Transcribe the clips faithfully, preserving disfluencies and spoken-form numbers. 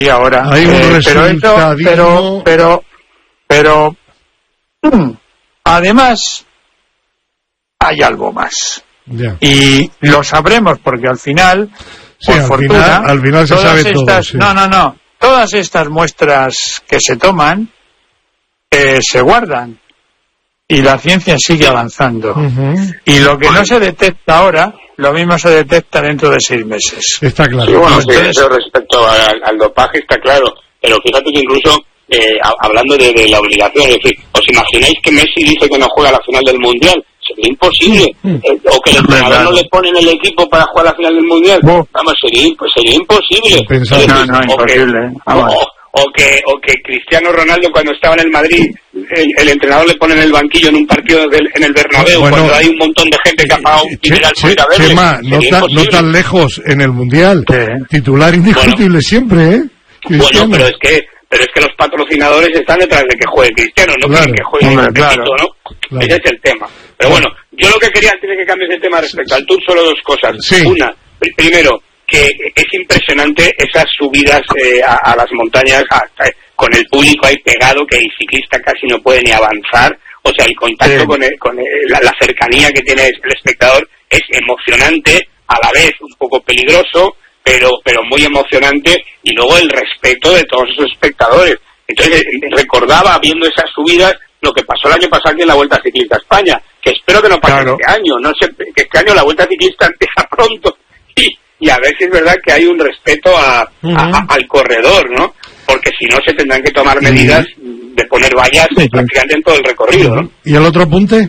y ahora. Hay un eh, pero eso, pero, pero, pero, mm, además, hay algo más. Ya. Y lo sabremos porque al final, sí, por al fortuna, final, al final se todas sabe estas, todo. Sí. No, no, no. Todas estas muestras que se toman eh, se guardan y la ciencia sigue avanzando. Uh-huh. Y lo que no se detecta ahora, lo mismo se detecta dentro de seis meses. Está claro. Sí, bueno, Entonces, sí, eso respecto al, al dopaje está claro, pero fíjate que incluso eh, hablando de, de la obligación, es decir, ¿os imagináis que Messi dice que no juega la final del Mundial? Sería imposible. Mm. Eh, o que el entrenador no le ponen el equipo para jugar la final del Mundial. Oh. Vamos, sería, pues sería imposible. Pensaba, Es no, decir, no, o que- imposible. Vamos. o, o que o que Cristiano Ronaldo cuando estaba en el Madrid el, el entrenador le pone en el banquillo en un partido del, en el Bernabéu Bueno, cuando hay un montón de gente que ha pagado un dineral por ir a verle. Chema, no, Sería ta- no imposible. tan lejos en el Mundial. Sí. Titular indiscutible Bueno. siempre, ¿eh? Bueno, Cristiano. pero es que pero es que los patrocinadores están detrás de que juegue Cristiano, no Claro. quieren que juegue Hombre, un claro. poquito, ¿no? Claro. Ese es el tema. Pero bueno, yo lo que quería antes de que cambies el tema respecto al Tour, solo dos cosas. Sí. Una, pr- primero, que es impresionante esas subidas eh, a, a las montañas a- a- con el público ahí pegado, que el ciclista casi no puede ni avanzar. O sea, el contacto Sí. con, el- con el- la, la cercanía que tiene el espectador es emocionante, a la vez un poco peligroso, pero pero muy emocionante, y luego el respeto de todos esos espectadores. Entonces eh, recordaba viendo esas subidas lo que pasó el año pasado aquí en la Vuelta Ciclista a España, que espero que no pase Claro. este año, no sé, que este año la Vuelta Ciclista empieza pronto y, y a ver si es verdad que hay un respeto a, Uh-huh. a- a- al corredor, ¿no? Porque si no se tendrán que tomar medidas de poner vallas Sí, sí. prácticamente en todo el recorrido, ¿no? ¿Y el otro apunte?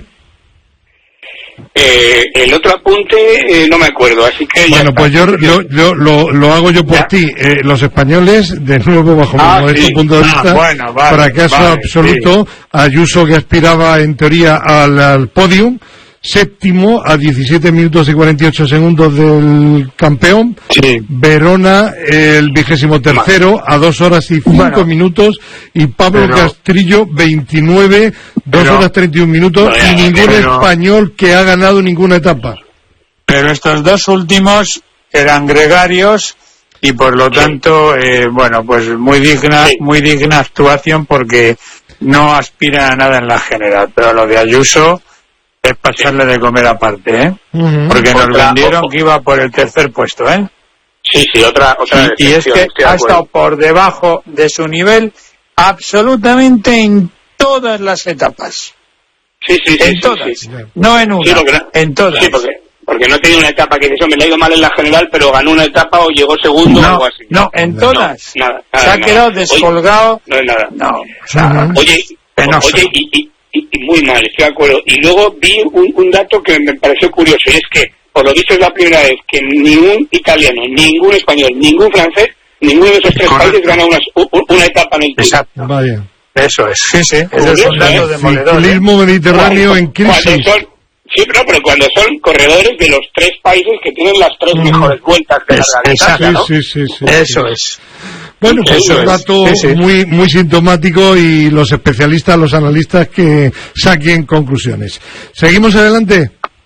Eh, el otro apunte eh, no me acuerdo, así que ya Bueno, está. pues yo, yo, yo lo, lo hago yo por ¿Ya? ti. Eh, los españoles, de nuevo, bajo Ah, mi modesto sí. punto de Ah, vista, bueno, vale, fracaso vale, absoluto. Ayuso, que aspiraba en teoría al, al podium, séptimo a diecisiete minutos y cuarenta y ocho segundos del campeón. Sí. Verona, el vigésimo tercero, a dos horas y cinco Bueno. minutos. Y Pablo Pero- Castrillo, veintinueve, dos Pero- horas treinta y un minutos. Pero- y ningún pero- español que ha ganado ninguna etapa. Pero estos dos últimos eran gregarios y por lo tanto, eh, bueno, pues muy digna, Sí. muy digna actuación porque no aspiran a nada en la general. Pero lo de Ayuso es pasarle de comer aparte, ¿eh? Ujú. Porque nos Otra- vendieron ojo. que iba por el tercer puesto, ¿eh? Sí, sí, otra, otra Y, y es decepción, que estoy de ha acuerdo. estado por debajo de su nivel absolutamente en todas las etapas. Sí, sí, sí, En sí, todas. sí. No en una, Sí, porque no- en todas. Sí, porque, porque no tenía una etapa que dice, me le ha ido mal en la general, pero ganó una etapa o llegó segundo o No, algo así. no, en No, todas. nada, nada, Se ha nada. quedado Oye, descolgado. no es nada. No, o sea, Ujú. Oye, Penoso. oye y, y, y- y muy mal, estoy de acuerdo. Y luego vi un, un dato que me pareció curioso, y es que, por lo visto, es la primera vez que ningún italiano, ningún español, ningún francés, ninguno de esos tres Correcto. países gana una, u- una etapa en el Tour. exacto. Vaya. Eso es, sí, sí. Eso es Curioso, un dato ¿eh? demoledor. ¿eh? Ciclismo mediterráneo Cuando- en crisis. cuando son- sí, pero, pero cuando son corredores de los tres países que tienen las tres Mm. mejores vueltas de la Es- gran exacto. distancia, ¿no? Sí, sí, sí, sí. Eso es. Bueno, pues Eso un es. dato Sí, sí. muy muy sintomático y los especialistas, los analistas que saquen conclusiones. ¿Seguimos adelante?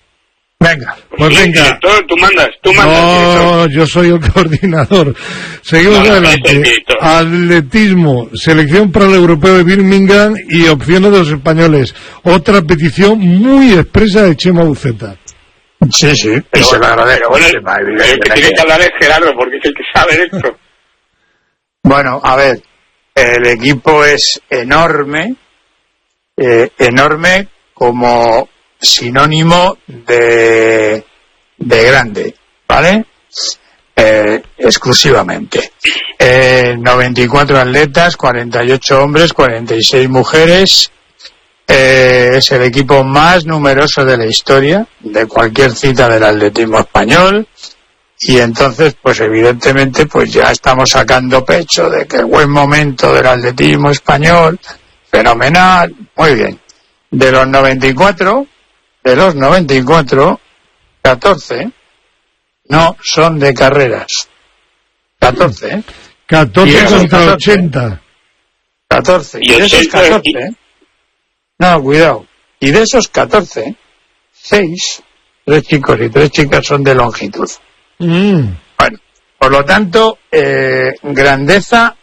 Venga. Pues Sí, venga. director, tú mandas, tú mandas. director. No, yo soy el coordinador. Seguimos No, no, adelante. es el director. Atletismo, selección para el europeo de Birmingham y opciones de los españoles. Otra petición muy expresa de Chema Buceta. Sí, sí. Y Pero se lo bueno, agradezco. pero bueno, Sí, el, va, el que evidentemente. tiene que hablar es Gerardo, porque es el que sabe de esto. Bueno, a ver, el equipo es enorme, eh, enorme como sinónimo de, de grande, ¿vale? Eh, exclusivamente. Eh, noventa y cuatro atletas, cuarenta y ocho hombres, cuarenta y seis mujeres. Eh, es el equipo más numeroso de la historia de cualquier cita del atletismo español. Y entonces, pues evidentemente, pues ya estamos sacando pecho de que el buen momento del atletismo español, fenomenal, muy bien. De los noventa y cuatro, de los noventa y cuatro, catorce no son de carreras. catorce, ¿eh? catorce Y esos contra catorce. ochenta. catorce. Y Y de esos ochenta, catorce, y- ¿eh? No, cuidado. Y de esos catorce, seis, tres chicos y tres chicas son de longitud. Mm. Bueno, por lo tanto, eh, grandeza